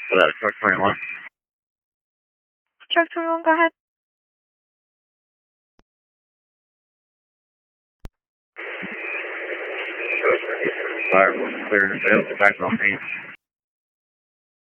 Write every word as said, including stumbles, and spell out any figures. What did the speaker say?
For that truck twenty-one. Truck twenty-one, go ahead. Fire was clear and failed the background paint.